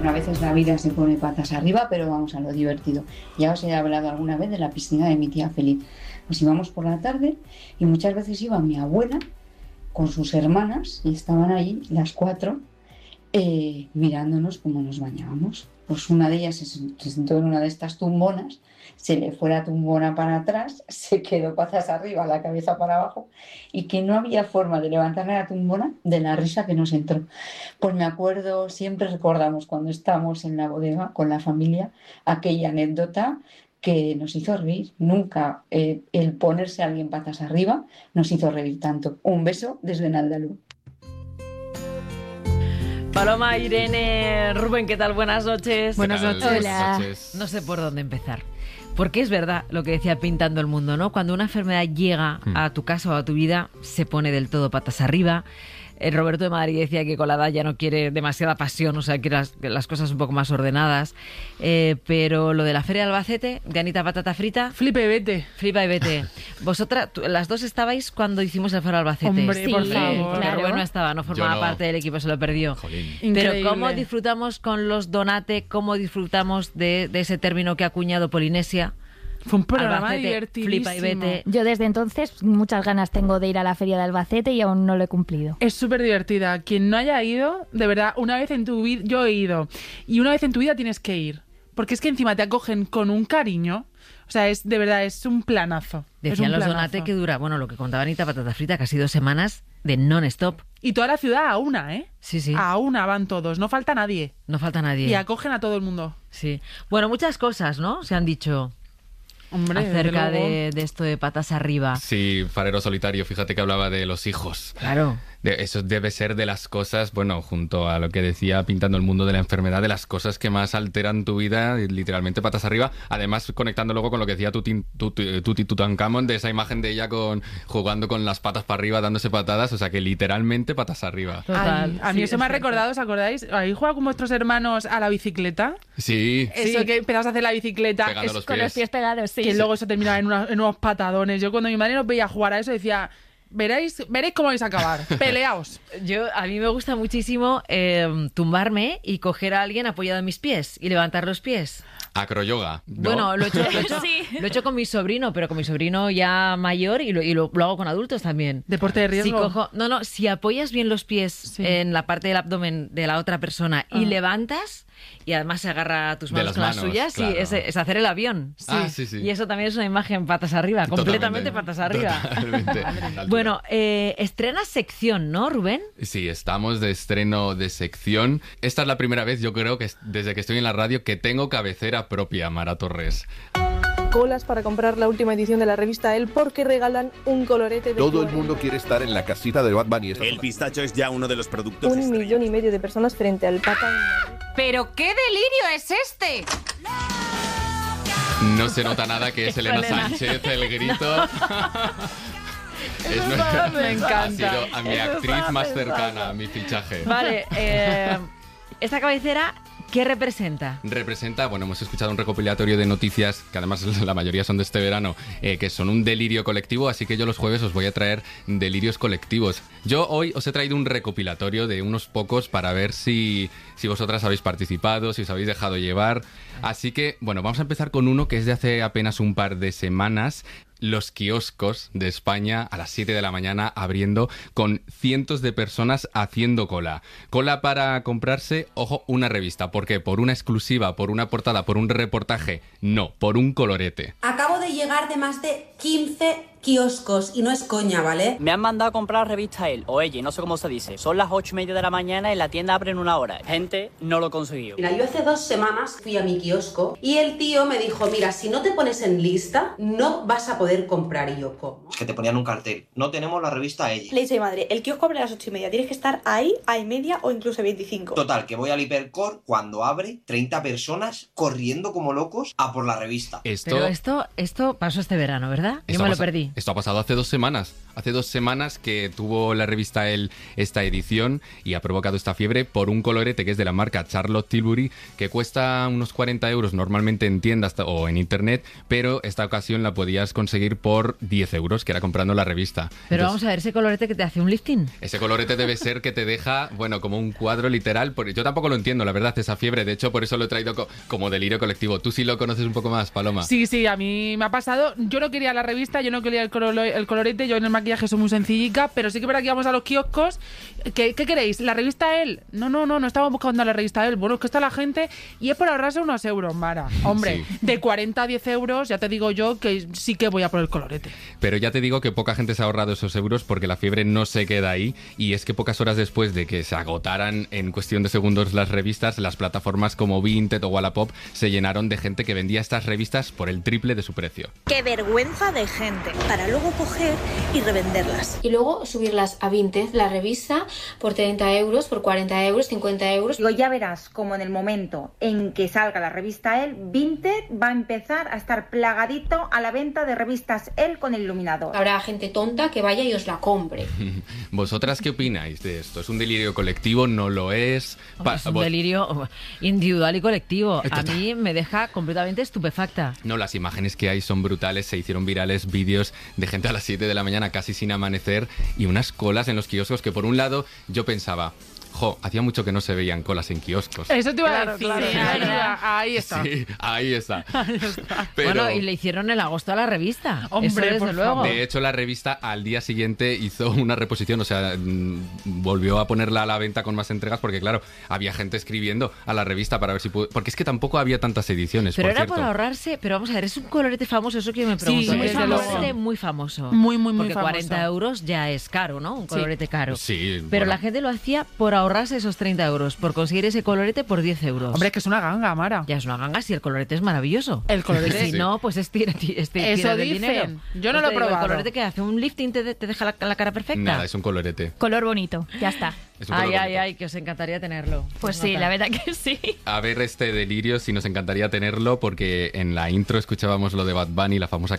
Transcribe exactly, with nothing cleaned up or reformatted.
A veces la vida se pone patas arriba, pero vamos a lo divertido. Ya os he hablado alguna vez de la piscina de mi tía Feliz. Pues íbamos por la tarde y muchas veces iba mi abuela con sus hermanas y estaban ahí las cuatro eh, mirándonos cómo nos bañábamos. Pues una de ellas se, se sentó en una de estas tumbonas, se le fue la tumbona para atrás, se quedó patas arriba, la cabeza para abajo, y que no había forma de levantarle la tumbona de la risa que nos entró. Pues me acuerdo, siempre recordamos cuando estábamos en la bodega con la familia aquella anécdota que nos hizo reír. Nunca eh, el ponerse a alguien patas arriba nos hizo reír tanto. Un beso desde Naldalú. Paloma, Irene, Rubén, ¿qué tal? Buenas noches. Buenas noches. Hola. No sé por dónde empezar. Porque es verdad lo que decía Pintando el Mundo, ¿no? Cuando una enfermedad llega hmm. a tu casa o a tu vida, se pone del todo patas arriba. El Roberto de Madrid decía que con la edad ya no quiere demasiada pasión, o sea, quiere las, las cosas un poco más ordenadas. Eh, pero lo de la Feria de Albacete, de Anita Patata Frita... Flipa y vete. Flipa y vete. Vosotras, tú, las dos estabais cuando hicimos el Foro Albacete. Hombre, sí, por favor. Claro, Rubén no estaba, no formaba no. parte del equipo, se lo perdió. Jolín. Pero cómo disfrutamos con los Donate, cómo disfrutamos de, de ese término que ha acuñado Polinesia. Fue un programa Albacete, divertidísimo. Flipa y vete. Yo desde entonces muchas ganas tengo de ir a la Feria de Albacete y aún no lo he cumplido. Es súper divertida. Quien no haya ido, de verdad, una vez en tu vida, yo he ido, y una vez en tu vida tienes que ir. Porque es que encima te acogen con un cariño. O sea, es de verdad, es un planazo. Decían un los planazo. Donate que dura, bueno, lo que contaba Anita Patata Frita, casi dos semanas de non-stop. Y toda la ciudad a una, ¿eh? Sí, sí. A una van todos, no falta nadie. No falta nadie. Y acogen a todo el mundo. Sí. Bueno, muchas cosas, ¿no? Se han dicho... Hombre, acerca de, de esto de patas arriba. Sí, Farero Solitario, fíjate que hablaba de los hijos. Claro. De, eso debe ser de las cosas, bueno, junto a lo que decía Pintando el Mundo de la enfermedad, de las cosas que más alteran tu vida, literalmente patas arriba. Además, conectando luego con lo que decía Tuti, Tuti, Tuti Tutankamón, de esa imagen de ella con jugando con las patas para arriba, dándose patadas, o sea que literalmente patas arriba. Total. Ay, a mí sí, eso me ha recordado, ¿os acordáis? ¿Habéis jugado con vuestros hermanos a la bicicleta? Sí. Eso Sí. que empezabas a hacer la bicicleta Pegando es los Con pies. los pies pegados, sí. que luego eso terminaba en, una- en unos patadones. Yo cuando mi madre nos veía jugar a eso decía, veréis, veréis cómo vais a acabar, peleaos. Yo, a mí me gusta muchísimo eh, tumbarme y coger a alguien apoyado en mis pies y levantar los pies. Acroyoga, ¿no? Bueno, lo he, hecho, lo, he hecho, Sí. lo he hecho con mi sobrino, pero con mi sobrino ya mayor y lo, y lo, lo hago con adultos también. Deporte de riesgo. Si cojo, no, no, si apoyas bien los pies Sí. en la parte del abdomen de la otra persona y Ah. levantas y además se agarra a tus De manos las con las manos, suyas, claro. sí, es, es hacer el avión. Ah, sí, sí. Y eso también es una imagen patas arriba, completamente patas arriba. Totalmente. Altura. Bueno, eh, estrenas sección, ¿no, Rubén? Sí, estamos de estreno de sección. Esta es la primera vez, yo creo, que es- desde que estoy en la radio, que tengo cabecera propia, Mara Torres. Colas para comprar la última edición de la revista El porque regalan un colorete de Todo el cuarenta. mundo quiere estar en la casita de Bad Bunny. Esta El zona. pistacho es ya uno de los productos Un estrella. millón y medio de personas frente al Papa en Madrid. ¿Pero qué delirio es este? No se nota nada que es Elena Sánchez, el grito. Es Eso nuestra- estaba Me encanta. Ha sido a mi Eso actriz estaba más pensando. cercana, a mi fichaje. Vale, eh, esta cabecera, ¿qué representa? Representa, bueno, hemos escuchado un recopilatorio de noticias, que además la mayoría son de este verano, eh, que son un delirio colectivo, así que yo los jueves os voy a traer delirios colectivos. Yo hoy os he traído un recopilatorio de unos pocos para ver si, si vosotras habéis participado, si os habéis dejado llevar. Así que, bueno, vamos a empezar con uno que es de hace apenas un par de semanas. Los kioscos de España a las siete de la mañana abriendo con cientos de personas haciendo cola. Cola para comprarse, ojo, una revista. ¿Por qué? ¿Por una exclusiva? ¿Por una portada? ¿Por un reportaje? No, por un colorete. Acabo de llegar de más de quince kioscos y no es coña, ¿vale? Me han mandado a comprar revista él o ella, no sé cómo se dice. Son las ocho y media de la mañana y la tienda abre en una hora. Gente, no lo he conseguido. Mira, yo hace dos semanas fui a mi kiosco y el tío me dijo, mira, si no te pones en lista, no vas a poder comprar. Y yo, ¿cómo? Que te ponían un cartel. No tenemos la revista ella. Le dice mi madre, el kiosco abre a las ocho y media, tienes que estar ahí a y media o incluso veinticinco. Total, que voy al Hipercor, cuando abre, treinta personas corriendo como locos a por la revista. Esto... Pero esto, esto esto pasó este verano, ¿verdad? Yo Esto me ha lo pas- perdí. Esto ha pasado hace dos semanas. Hace dos semanas que tuvo la revista Elle esta edición y ha provocado esta fiebre por un colorete que es de la marca Charlotte Tilbury, que cuesta unos cuarenta euros normalmente en tiendas o en internet, pero esta ocasión la podías conseguir por diez euros, que era comprando la revista. Pero Entonces, vamos a ver, ese colorete que te hace un lifting. ese colorete debe ser que te deja, bueno, como un cuadro literal. Porque yo tampoco lo entiendo, la verdad, esa fiebre. De hecho, por eso lo he traído co- como delirio colectivo. Tú sí lo conoces un poco más, Paloma. Sí, sí, a mí me ha pasado. Yo no quería la revista, yo no quería el, color- el colorete, yo en el maquillaje soy muy sencillica, pero sí que para que vamos a los kioscos. ¿Qué, qué queréis? ¿La revista Elle? No, no, no, no estamos buscando la revista Elle. Bueno, es que está la gente y es por ahorrarse unos euros, Mara. Hombre, Sí. de cuarenta a diez euros, ya te digo yo que sí que voy a por el colorete. Pero ya te digo que poca gente se ha ahorrado esos euros porque la fiebre no se queda ahí, y es que pocas horas después de que se agotaran en cuestión de segundos las revistas, las plataformas como Vinted o Wallapop se llenaron de gente que vendía estas revistas por el triple de su precio. Qué vergüenza de gente, para luego coger y revenderlas. Y luego subirlas a Vinted, la revista, por treinta euros, por cuarenta euros, cincuenta euros. Digo, ya verás como en el momento en que salga la revista Elle, Vinted va a empezar a estar plagadito a la venta de revistas Elle con el iluminador. Habrá gente tonta que vaya y os la compre. ¿Vosotras qué opináis de esto? ¿Es un delirio colectivo? ¿No lo es? Pa- Es un vos- delirio individual y colectivo. A Total. mí me deja completamente estupefacta. No, las imágenes que hay son brutales. Se hicieron virales vídeos de gente a las siete de la mañana casi sin amanecer y unas colas en los kioscos que, por un lado, yo pensaba, jo, hacía mucho que no se veían colas en kioscos. Eso te iba a Claro, decir. claro, ahí, claro. va, ahí está. Sí, ahí está. Pero, Bueno, y le hicieron el agosto a la revista. Hombre, Eso desde por luego. de hecho, la revista al día siguiente hizo una reposición, o sea, mm, volvió a ponerla a la venta con más entregas porque, claro, había gente escribiendo a la revista para ver si pudo... Porque es que tampoco había tantas ediciones, Pero por era cierto. por ahorrarse, pero vamos a ver, es un colorete famoso, eso que yo me pregunto. Sí, es desde un luego. colorete muy famoso. Muy, muy, muy Porque famoso. cuarenta euros ya es caro, ¿no? Un colorete caro. Sí, Pero bueno. la gente lo hacía por ahorrarse esos treinta euros, por conseguir ese colorete por diez euros. Hombre, que es una ganga, Mara. Ya es una ganga si el colorete es maravilloso. El colorete- Y si Sí. no, pues es tira, ti- es ti- Eso tira del dicen. dinero. Yo no Pues lo he te digo, probado. ¿El colorete que hace? ¿Un lifting te, de- te deja la, la cara perfecta? Nada, es un colorete. Color bonito, ya está. Es un Ay, color ay, bonito. ay, que os encantaría tenerlo. Pues Se sí, nota. la verdad que sí. A ver este delirio, si nos encantaría tenerlo, porque en la intro escuchábamos lo de Bad Bunny, la famosa